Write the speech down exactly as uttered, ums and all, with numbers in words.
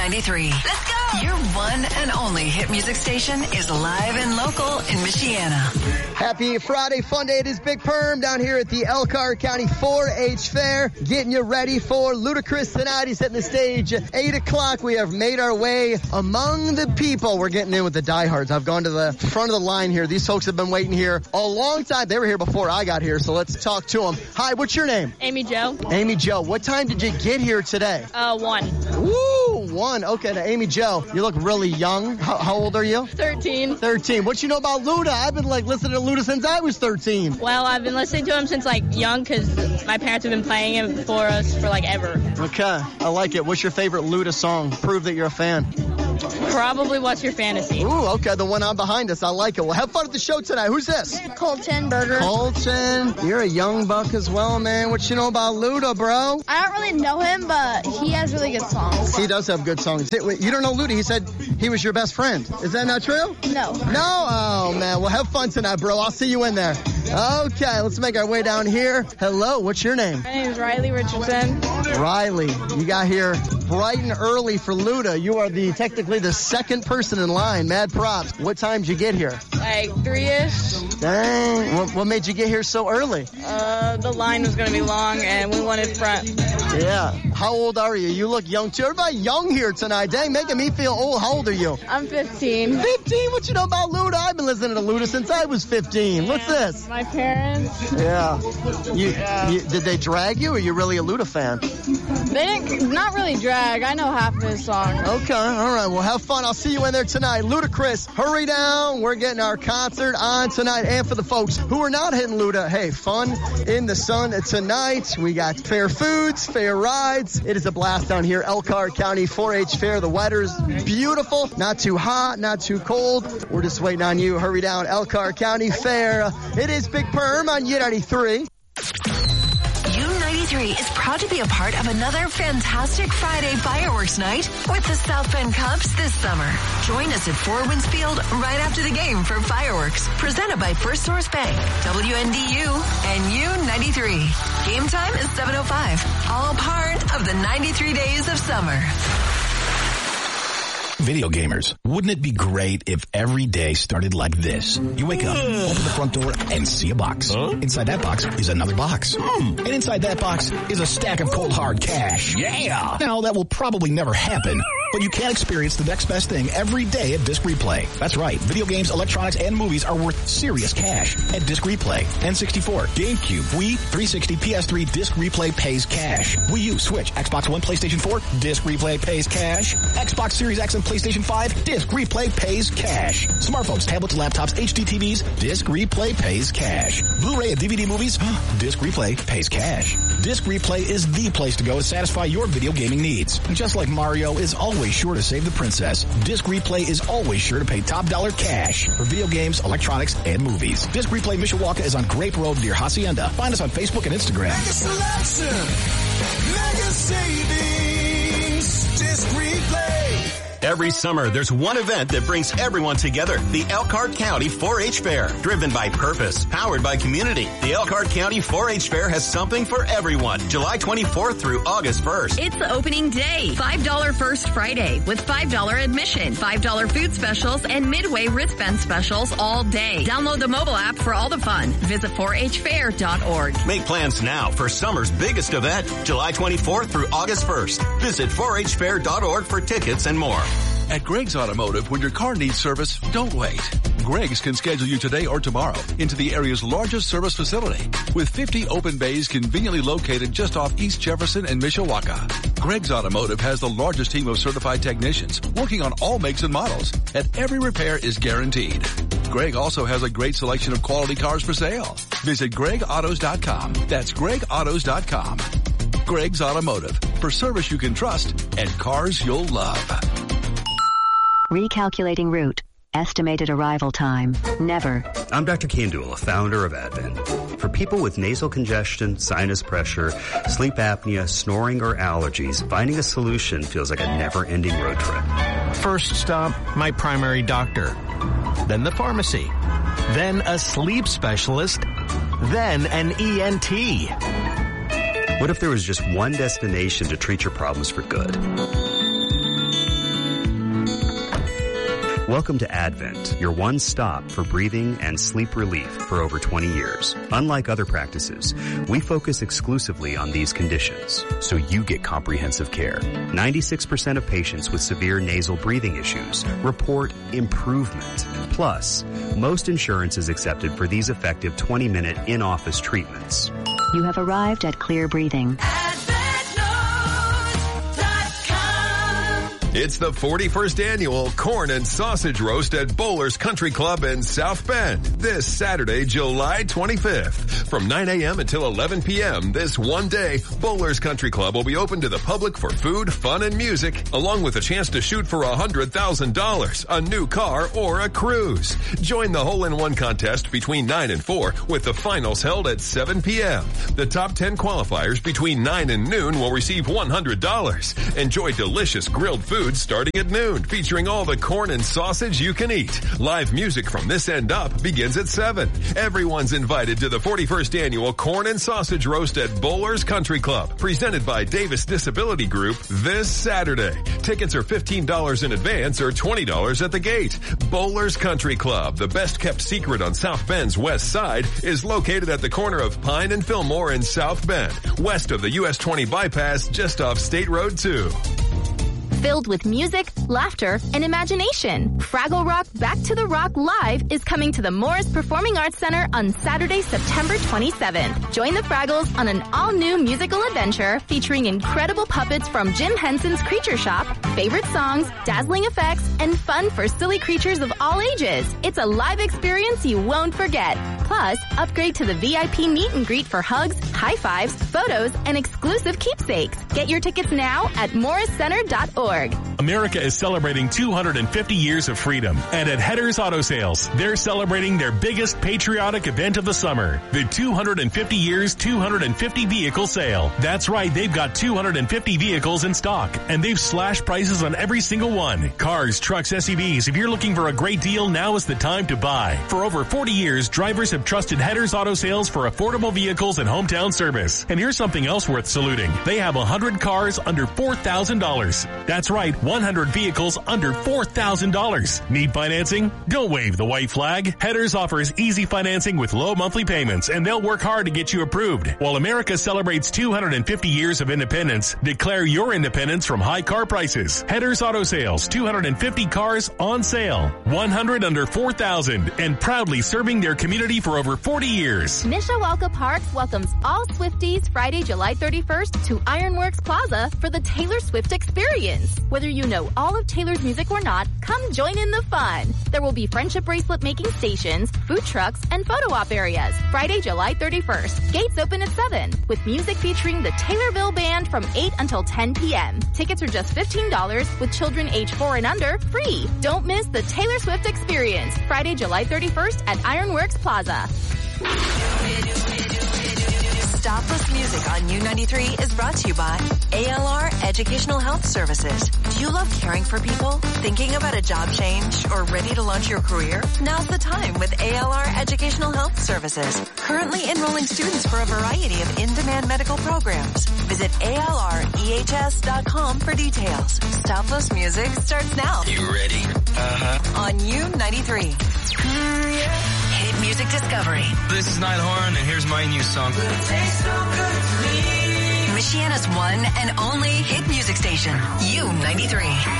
ninety-three. Let's go! Your one and only hit music station is live and local in Michiana. Happy Friday fun day. It is Big Perm down here at the Elkhart County four H Fair, getting you ready for Ludacris tonight. He's hitting the stage at eight o'clock. We have made our way among the people. We're getting in with the diehards. I've gone to the front of the line here. These folks have been waiting here a long time. They were here before I got here, so let's talk to them. Hi, what's your name? Amy Jo. Amy Jo. What time did you get here today? Uh, one. Woo, one. Okay, now Amy Jo, you look really young. How, how old are you? thirteen. thirteen. What you know about Luda? I've been like listening to Luda since I was thirteen. Well, I've been listening to him since like young because my parents have been playing him for us for like ever. Okay, I like it. What's your favorite Luda song? Prove that you're a fan. Probably What's Your Fantasy. Ooh, okay, the one on behind us. I like it. Well, have fun at the show tonight. Who's this? Colton Berger. Colton, you're a young buck as well, man. What you know about Luda, bro? I don't really know him, but he has really good songs. He does have good songs. You don't know Luda. He said he was your best friend. Is that not true? No. No? Oh, man. Well, have fun tonight, bro. I'll see you in there. Okay, let's make our way down here. Hello, what's your name? My name is Riley Richardson. Riley, you got here bright and early for Luda. You are the technically the second person in line. Mad props. What time did you get here? Like three-ish. Dang. What, what made you get here so early? Uh, the line was going to be long, and we wanted front. Yeah. How old are you? You look young, too. Everybody young here tonight. Dang, making me feel old. How old are you? I'm fifteen. fifteen? What you know about Luda? I've been listening to Luda since I was fifteen. What's yeah, this? My parents. Yeah. You, yeah. You, did they drag you, or are you really a Luda fan? They didn't, not really drag. I know half of his songs. Okay, all right. Well, have fun. I'll see you in there tonight. Ludacris, hurry down. We're getting our concert on tonight. And for the folks who are not hitting Luda, hey, fun in the sun tonight. We got fair foods, fair rides. It is a blast down here. Elkhart County four H Fair. The weather's beautiful. Not too hot, not too cold. We're just waiting on you. Hurry down. Elkhart County Fair. It is Big Perm on U ninety-three. U ninety-three is proud to be a part of another fantastic Friday fireworks night with the South Bend Cubs this summer. Join us at Four Winds Field right after the game for fireworks, presented by First Source Bank, W N D U, and U ninety-three. Game time is seven oh five, all part of the ninety-three days of summer. Video gamers, wouldn't it be great if every day started like this? You wake up, open the front door, and see a box. Huh? Inside that box is another box. Mm. And inside that box is a stack of cold hard cash. Yeah! Now, that will probably never happen, but you can experience the next best thing every day at Disc Replay. That's right. Video games, electronics, and movies are worth serious cash at Disc Replay. N sixty-four, GameCube, Wii, three sixty, P S three, Disc Replay pays cash. Wii U, Switch, Xbox One, PlayStation four, Disc Replay pays cash. Xbox Series X and PlayStation five, Disc Replay pays cash. Smartphones, tablets, laptops, H D T Vs, Disc Replay pays cash. Blu-ray and D V D movies, Disc Replay pays cash. Disc Replay is the place to go to satisfy your video gaming needs. And just like Mario is always sure to save the princess, Disc Replay is always sure to pay top dollar cash for video games, electronics, and movies. Disc Replay Mishawaka is on Grape Road near Hacienda. Find us on Facebook and Instagram. Mega selection, mega savings, Disc Replay. Every summer, there's one event that brings everyone together. The Elkhart County four H Fair. Driven by purpose, powered by community. The Elkhart County four H Fair has something for everyone. July twenty-fourth through August first. It's the opening day. five dollars First Friday with five dollars admission. five dollars food specials and midway wristband specials all day. Download the mobile app for all the fun. Visit four H fair dot org. Make plans now for summer's biggest event. July twenty-fourth through August first. Visit four H fair dot org for tickets and more. At Greg's Automotive, when your car needs service, don't wait. Greg's can schedule you today or tomorrow into the area's largest service facility with fifty open bays conveniently located just off East Jefferson and Mishawaka. Greg's Automotive has the largest team of certified technicians working on all makes and models, and every repair is guaranteed. Greg also has a great selection of quality cars for sale. Visit greg autos dot com. That's greg autos dot com. Greg's Automotive, for service you can trust and cars you'll love. Recalculating route. Estimated arrival time. Never. I'm Doctor Kandula, founder of Advent. For people with nasal congestion, sinus pressure, sleep apnea, snoring, or allergies, finding a solution feels like a never-ending road trip. First stop, my primary doctor. Then the pharmacy. Then a sleep specialist. Then an E N T. What if there was just one destination to treat your problems for good? Welcome to Advent, your one stop for breathing and sleep relief for over twenty years. Unlike other practices, we focus exclusively on these conditions, so you get comprehensive care. ninety-six percent of patients with severe nasal breathing issues report improvement. Plus, most insurance is accepted for these effective twenty-minute in-office treatments. You have arrived at Clear Breathing. It's the forty-first annual Corn and Sausage Roast at Bowlers Country Club in South Bend this Saturday, July twenty-fifth. From nine a.m. until eleven p.m. this one day, Bowlers Country Club will be open to the public for food, fun, and music, along with a chance to shoot for one hundred thousand dollars, a new car, or a cruise. Join the hole-in-one contest between nine and four with the finals held at seven p.m. The top ten qualifiers between nine and noon will receive one hundred dollars. Enjoy delicious grilled food starting at noon, featuring all the corn and sausage you can eat. Live music from this end up begins at seven. Everyone's invited to the forty-first annual Corn and Sausage Roast at Bowlers Country Club, presented by Davis Disability Group this Saturday. Tickets are fifteen dollars in advance or twenty dollars at the gate. Bowlers Country Club, the best kept secret on South Bend's west side, is located at the corner of Pine and Fillmore in South Bend, west of the U S twenty bypass just off State Road two. Filled with music, laughter, and imagination, Fraggle Rock Back to the Rock Live is coming to the Morris Performing Arts Center on Saturday, September twenty-seventh. Join the Fraggles on an all-new musical adventure featuring incredible puppets from Jim Henson's Creature Shop, favorite songs, dazzling effects, and fun for silly creatures of all ages. It's a live experience you won't forget. Plus, upgrade to the V I P meet and greet for hugs, high fives, photos, and exclusive keepsakes. Get your tickets now at morris center dot org. America is celebrating two hundred fifty years of freedom, and at Hedder's Auto Sales, they're celebrating their biggest patriotic event of the summer, the two hundred fifty years, two hundred fifty vehicle sale. That's right, they've got two hundred fifty vehicles in stock, and they've slashed prices on every single one. Cars, trucks, S U Vs, if you're looking for a great deal, now is the time to buy. For over forty years, drivers have trusted Hedder's Auto Sales for affordable vehicles and hometown service. And here's something else worth saluting. They have one hundred cars under four thousand dollars. That's right, one hundred vehicles under four thousand dollars. Need financing? Don't wave the white flag. Hedder's offers easy financing with low monthly payments, and they'll work hard to get you approved. While America celebrates two hundred fifty years of independence, declare your independence from high car prices. Hedder's Auto Sales, two hundred fifty cars on sale, one hundred under four thousand, and proudly serving their community for over forty years. Mishawaka Park welcomes all Swifties Friday, July thirty-first to Ironworks Plaza for the Taylor Swift experience. Whether you know all of Taylor's music or not, come join in the fun. There will be friendship bracelet making stations, food trucks, and photo op areas. Friday, July thirty-first. Gates open at seven, with music featuring the Taylorville Band from eight until ten p.m. Tickets are just fifteen dollars, with children age four and under free. Don't miss the Taylor Swift experience. Friday, July thirty-first at Ironworks Plaza. Stopless Music on U ninety-three is brought to you by A L R Educational Health Services. Do you love caring for people? Thinking about a job change or ready to launch your career? Now's the time with A L R Educational Health Services. Currently enrolling students for a variety of in-demand medical programs. Visit A L R E H S dot com for details. Stopless Music starts now. You ready? Uh-huh. On U ninety-three. Mm, yeah. Hit Music Discovery. This is Nighthorn, and here's my new song. Michiana's one and only hit music station, U ninety-three.